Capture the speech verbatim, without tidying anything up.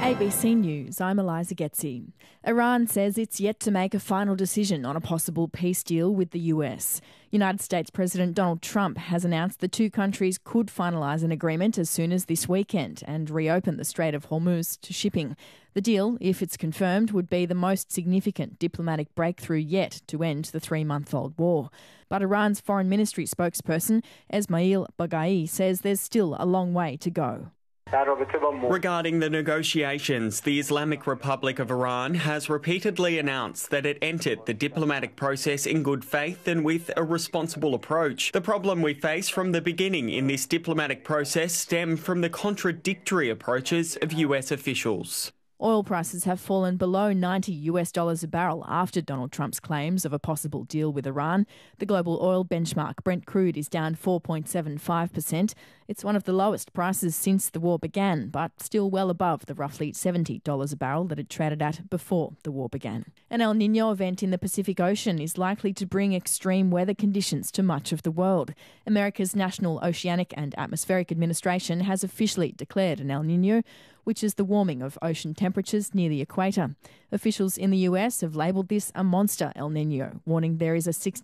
A B C News, I'm Eliza Getzi. Iran says it's yet to make a final decision on a possible peace deal with the U S. United States President Donald Trump has announced the two countries could finalise an agreement as soon as this weekend and reopen the Strait of Hormuz to shipping. The deal, if it's confirmed, would be the most significant diplomatic breakthrough yet to end the three-month-old war. But Iran's Foreign Ministry spokesperson Esmail Baghai says there's still a long way to go. Regarding the negotiations, the Islamic Republic of Iran has repeatedly announced that it entered the diplomatic process in good faith and with a responsible approach. The problem we face from the beginning in this diplomatic process stemmed from the contradictory approaches of U S officials. Oil prices have fallen below ninety US dollars a barrel after Donald Trump's claims of a possible deal with Iran. The global oil benchmark Brent crude is down four point seven five percent. It's one of the lowest prices since the war began, but still well above the roughly seventy dollars a barrel that it traded at before the war began. An El Niño event in the Pacific Ocean is likely to bring extreme weather conditions to much of the world. America's National Oceanic and Atmospheric Administration has officially declared an El Niño, which is the warming of ocean temperatures near the equator. Officials in the U S have labelled this a monster El Niño, warning there is a sixty